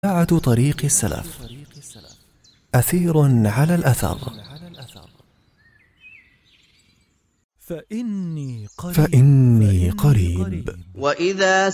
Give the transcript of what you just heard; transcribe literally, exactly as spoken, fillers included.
اتباعة طريق السلف أثير على الأثر. فإني قريب, فإني قريب. وإذا